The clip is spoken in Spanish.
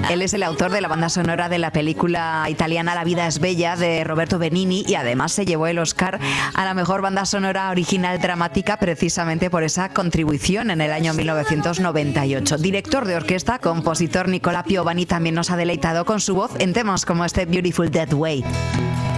Él es el autor de la banda sonora de la película italiana La vida es bella de Roberto Benigni y además se llevó el Oscar a la mejor banda sonora original dramática precisamente por esa contribución en el año 1998. Director de orquesta, compositor Nicola Piovani también nos ha deleitado con su voz en temas como este Beautiful Dead Way.